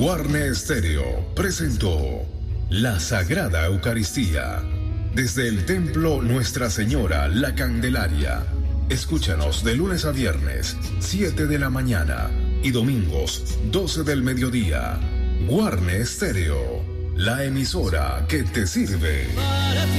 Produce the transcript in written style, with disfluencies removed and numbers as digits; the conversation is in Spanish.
Guarne Stereo presentó la Sagrada Eucaristía desde el Templo Nuestra Señora La Candelaria. Escúchanos de lunes a viernes, 7 de la mañana y domingos, 12 del mediodía. Guarne Stereo, la emisora que te sirve.